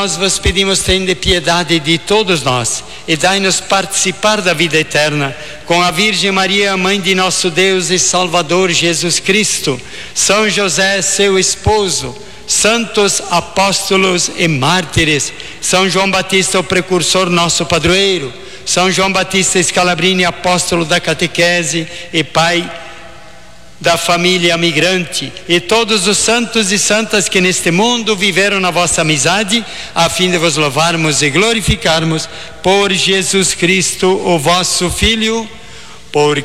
nós vos pedimos, tende piedade de todos nós e dai-nos participar da vida eterna com a Virgem Maria, Mãe de nosso Deus e Salvador Jesus Cristo, São José, seu esposo, santos apóstolos e mártires, São João Batista, o precursor, nosso padroeiro, São João Batista Scalabrini, apóstolo da catequese e pai da família migrante, e todos os santos e santas que neste mundo viveram na vossa amizade, a fim de vos louvarmos e glorificarmos por Jesus Cristo, o vosso Filho, por